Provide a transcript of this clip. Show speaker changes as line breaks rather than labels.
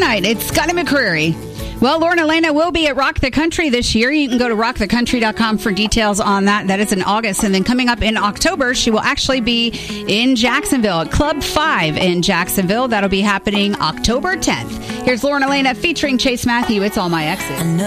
night. It's Scotty McCreery. Well, Lauren Elena will be at Rock the Country this year. You can go to rockthecountry.com for details on that. That is in August. And then coming up in October, she will actually be in Jacksonville at Club 5 in Jacksonville. That'll be happening October 10th. Here's Lauren Elena featuring Chase Matthew. It's All My Exes.